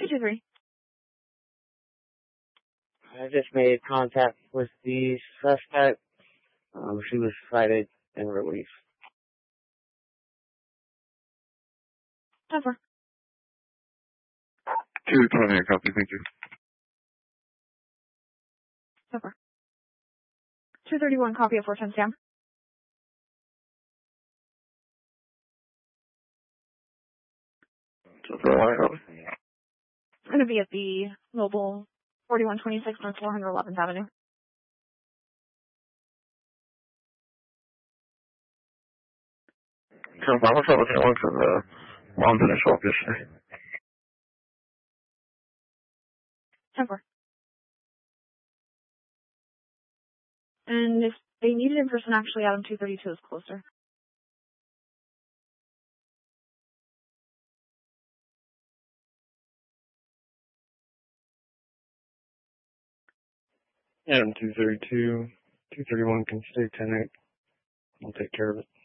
223. I just made contact with the suspect. She was cited and released. 10-4. 220, copy, thank you. 10-4. 231, copy at 410 Sam. So for a while. It's going to be at the mobile 4126 North 411th Avenue. So I was looking at one for the mom didn't show up yesterday. 10-4. And if they need it in person, actually, Adam 232 is closer. Adam 232, 231 can stay 10-8. We'll take care of it.